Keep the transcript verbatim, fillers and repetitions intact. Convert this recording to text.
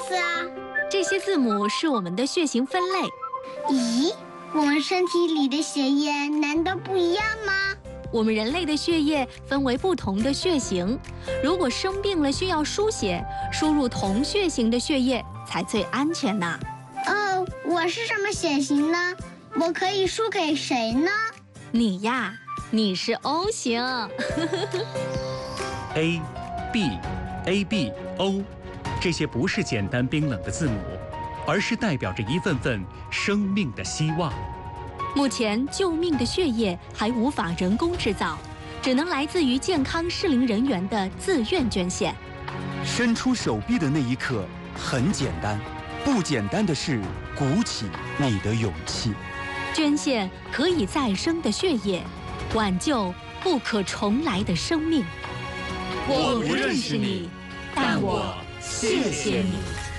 S 啊。 这些字母是我们的血型分类。 咦，我们身体里的血液难道不一样吗？ 我们人类的血液分为不同的血型，如果生病了需要输血，输入同血型的血液才最安全呢。 哦，我是什么血型呢？我可以输给谁呢？ 你呀，你是 O 型。 A、B、A B O， 这些不是简单冰冷的字母，而是代表着一份份生命的希望。 目前救命的血液还无法人工制造，只能来自于健康适龄人员的自愿捐献。 伸出手臂的那一刻很简单，不简单的是鼓起你的勇气。 捐献可以再生的血液，挽救不可重来的生命。 我不认识你，但我谢谢你。